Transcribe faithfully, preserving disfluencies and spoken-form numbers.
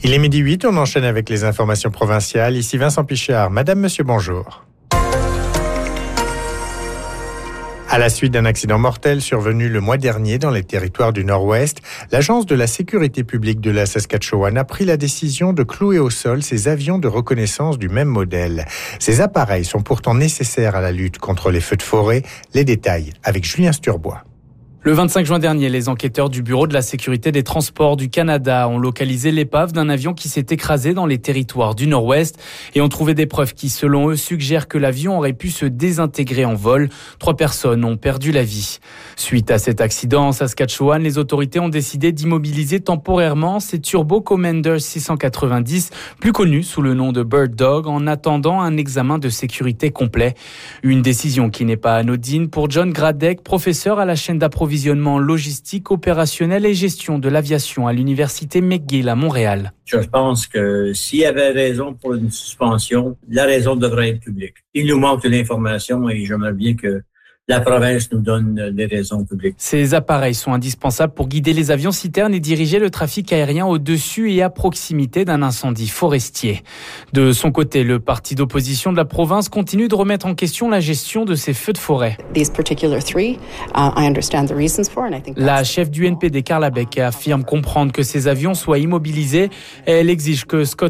Il est midi huit, on enchaîne avec les informations provinciales. Ici Vincent Pichard. Madame, monsieur, bonjour. À la suite d'un accident mortel survenu le mois dernier dans les territoires du Nord-Ouest, l'Agence de la sécurité publique de la Saskatchewan a pris la décision de clouer au sol ses avions de reconnaissance du même modèle. Ces appareils sont pourtant nécessaires à la lutte contre les feux de forêt. Les détails avec Julien Sturbois. Le vingt-cinq juin dernier, les enquêteurs du Bureau de la sécurité des transports du Canada ont localisé l'épave d'un avion qui s'est écrasé dans les territoires du Nord-Ouest et ont trouvé des preuves qui, selon eux, suggèrent que l'avion aurait pu se désintégrer en vol. Trois personnes ont perdu la vie. Suite à cet accident en Saskatchewan, les autorités ont décidé d'immobiliser temporairement ces Turbo Commander six cent quatre-vingt-dix, plus connus sous le nom de Bird Dog, en attendant un examen de sécurité complet. Une décision qui n'est pas anodine pour John Gradek, professeur à la chaîne d'approvisionnement Visionnement logistique, opérationnel et gestion de l'aviation à l'université McGill à Montréal. Je pense que s'il y avait raison pour une suspension, la raison devrait être publique. Il nous manque de l'information et j'aimerais bien que la province nous donne des raisons publiques. Ces appareils sont indispensables pour guider les avions citernes et diriger le trafic aérien au-dessus et à proximité d'un incendie forestier. De son côté, le parti d'opposition de la province continue de remettre en question la gestion de ces feux de forêt. La chef du N P D, Carla Beck, affirme comprendre que ces avions soient immobilisés. Elle exige que Scott